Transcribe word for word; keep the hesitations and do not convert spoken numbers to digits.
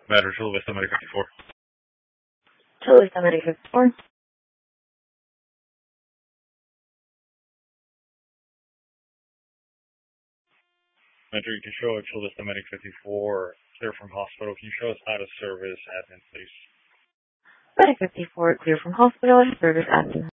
Matter Chula Vista Medic fifty-four. Chula Vista Medic fifty-four. Metro Control Chula Vista Medic fifty-four. Clear from hospital. Can you show us out of service admin, please? Medic fifty-four, clear from hospital, service admin.